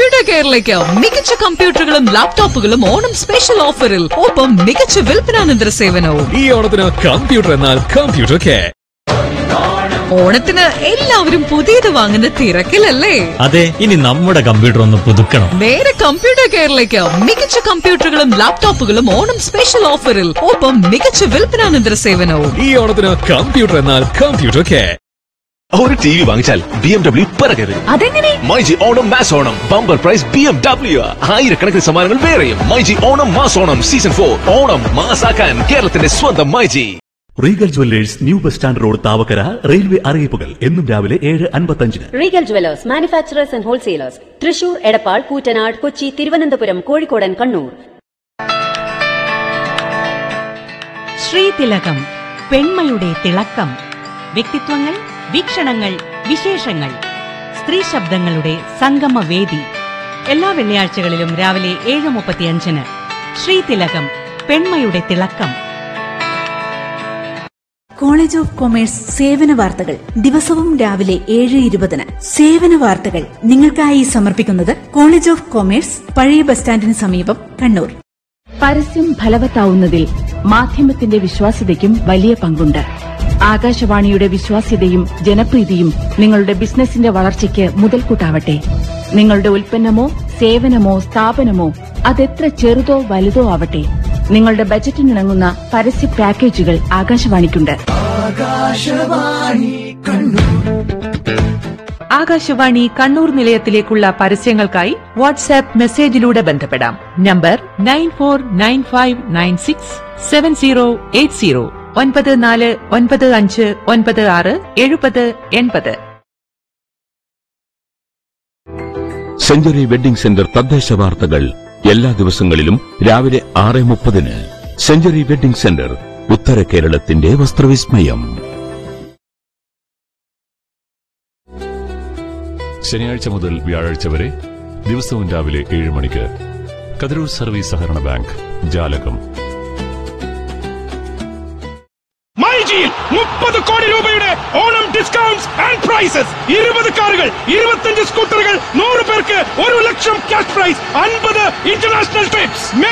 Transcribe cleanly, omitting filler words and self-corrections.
Computer കെയറിലേക്ക് മികച്ച കമ്പ്യൂട്ടറുകളും ലാപ്ടോപ്പുകളും Onam special ഓഫറിൽ, ഒപ്പം മികച്ച വിൽപ്പനാനന്തര സേവനവും. ഈ ഓണത്തിന് കമ്പ്യൂട്ടർ എന്നാൽ കമ്പ്യൂട്ടർ കെയർ. ഓണത്തിന് എല്ലാവരും പുതിയത് വാങ്ങുന്ന തിരക്കിലല്ലേ? അതെ, ഇനി നമ്മുടെ കമ്പ്യൂട്ടർ ഒന്ന് പുതുക്കണം. നേരെ കമ്പ്യൂട്ടർ കെയറിലേക്ക് മികച്ച കമ്പ്യൂട്ടറുകളും ലാപ്ടോപ്പുകളും ഓണം സ്പെഷ്യൽ ഓഫറിൽ, ഒപ്പം മികച്ച വിൽപ്പനാനന്തര സേവനവും. ഈ ഓണത്തിന് കമ്പ്യൂട്ടർ എന്നാൽ കമ്പ്യൂട്ടർ കെയർ. ഒരു ടിവി വാങ്ങിച്ചാൽ BMW പറകരുത്. അതെങ്ങനെ? MyG Onam mass Onam bumper prize BMW. ആയിരക്കണക്കിന് സമ്മാനങ്ങൾ വേറെയും. മൈജി ഓണം മാസ് ഓണം സീസൺ 4 ഓണം മാസാക്കാൻ കേരളത്തിന്റെ സ്വന്തം myG. Regal jewellers, new bus stand road, Thavakkara. Railway അറിയിപ്പുകൾ എന്നും രാവിലെ 7:55. Regal jewellers, manufacturers and wholesalers, Thrissur, Edappal, Koottanad, Kochi, Thiruvananthapuram, Kozhikode, Kannur. ശ്രീതിലകം, പെൺമയുടെ തിളക്കം. വ്യക്തിത്വങ്ങൾ, വീക്ഷണങ്ങൾ, വിശേഷങ്ങൾ. സ്ത്രീ ശബ്ദങ്ങളുടെ സംഗമവേദി. എല്ലാ വെള്ളിയാഴ്ചകളിലും രാവിലെ 7:35. ശ്രീതിലകം, പെൺമയുടെ തിളക്കം. കോളേജ് ഓഫ് കൊമേഴ്സ് സേവന വാർത്തകൾ ദിവസവും രാവിലെ 7:20. സേവന വാർത്തകൾ നിങ്ങൾക്കായി സമർപ്പിക്കുന്നത് കോളേജ് ഓഫ് കൊമേഴ്സ്, പഴയ ബസ് സ്റ്റാൻഡിന് സമീപം, കണ്ണൂർ. പരസ്യം ഫലവത്താവുന്നതിൽ മാധ്യമത്തിന്റെ വിശ്വാസ്യതയ്ക്കും വലിയ പങ്കുണ്ട്. ആകാശവാണിയുടെ വിശ്വാസ്യതയും ജനപ്രീതിയും നിങ്ങളുടെ ബിസിനസിന്റെ വളർച്ചയ്ക്ക് മുതൽക്കൂട്ടാവട്ടെ. നിങ്ങളുടെ ഉൽപ്പന്നമോ സേവനമോ സ്ഥാപനമോ അതെത്ര ചെറുതോ വലുതോ ആവട്ടെ, നിങ്ങളുടെ ബജറ്റിനിണങ്ങുന്ന പരസ്യ പാക്കേജുകൾ ആകാശവാണിക്കുണ്ട്. ആകാശവാണി കണ്ണൂർ നിലയത്തിലേക്കുള്ള പരസ്യങ്ങൾക്കായി വാട്സ്ആപ്പ് മെസ്സേജിലൂടെ ബന്ധപ്പെടാം. നമ്പർ 9495967080 9495967080. സെഞ്ചുറി വെഡ്ഡിംഗ് സെന്റർ തദ്ദേശ വാർത്തകൾ എല്ലാ ദിവസങ്ങളിലും രാവിലെ 6:30. സെഞ്ചുറി വെഡ്ഡിംഗ് സെന്റർ, ഉത്തര കേരളത്തിന്റെ വസ്ത്രവിസ്മയം. ശനിയാഴ്ച മുതൽ വ്യാഴാഴ്ച വരെ ദിവസവും രാവിലെ 7 മണിക്ക് കതിരൂർ സർവീസ് സഹകരണ ബാങ്ക്, ജാലകം. മൈജിയിൽ 30 കോടി രൂപയുടെ ഓണം ഡിസ്കൗണ്ട്സ് ആൻഡ് പ്രൈസസ്. 20 കാറുകൾ, 25 സ്കൂട്ടറുകൾ, 100 പേർക്ക് 1 ലക്ഷം ക്യാഷ് പ്രൈസ്, 50 ഇന്റർനാഷണൽ ട്രിപ്സ്.